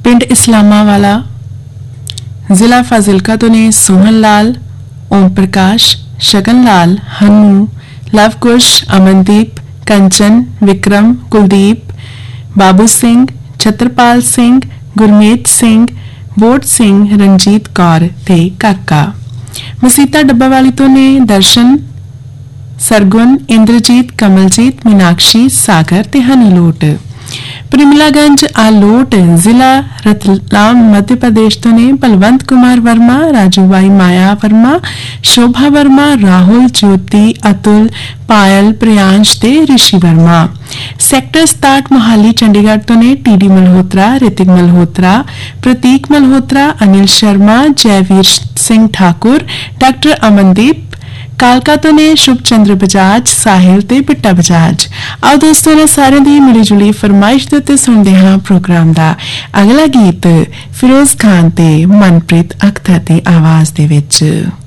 ਪਿੰਡ ਇਸਲਾਮਾਵਾਲਾ ਜ਼ਿਲ੍ਹਾ ਫਾਜ਼ਿਲਕਾ ਤੋਂ ਨੇ ਸੋਹਨ ਲਾਲ, ਓਮ ਪ੍ਰਕਾਸ਼, ਸ਼ਗਨ ਲਾਲ, ਹਨੂ, ਲਵਕੁਸ਼, ਅਮਨਦੀਪ, ਕੰਚਨ, ਵਿਕਰਮ, ਕੁਲਦੀਪ, ਬਾਬੂ ਸਿੰਘ, ਛਤਰਪਾਲ ਸਿੰਘ, ਗੁਰਮੀਤ ਸਿੰਘ, ਬੋਟ ਸਿੰਘ, ਰਣਜੀਤ ਕੌਰ ਤੇ ਕਾਕਾ। ਮਸੀਤਾ ਡੱਬਾਵਾਲੀ ਤੋਂ ਨੇ ਦਰਸ਼ਨ, ਸਰਗੁਣ, ਇੰਦਰਜੀਤ, ਕਮਲਜੀਤ, ਮੀਨਾਕਸ਼ੀ, ਸਾਗਰ ਤੇ ਹਨੀਲੋਟ। ਪ੍ਰਿਮਲਾਗੰਜ ਆਲੋਟ ਜ਼ਿਲ੍ਹਾ रतलाम मध्य प्रदेश तो ने बलवंत कुमार वर्मा, राजूबाई माया वर्मा, शोभा वर्मा, राहुल, ज्योति, अतुल, पायल, प्रियांश ते ऋषि वर्मा। सैक्टर 67 मोहाली चंडीगढ़ तो ने टीडी मल्होत्रा, ऋतिक मल्होत्रा, प्रतीक मल्होत्रा, अनिल शर्मा, जयवीर सिंह ठाकुर, डॉक्टर अमनदीप। कालका तो ने शुभ चंद्र बजाज, साहिल ते बिट्टा बजाज। आओ दोस्तों ने सारे दी मिली जुली फरमाइश दे उत्ते सुनदे हां प्रोग्राम दा अगला गीत फिरोज खान ते मनप्रीत अख्तर दी आवाज दे विच।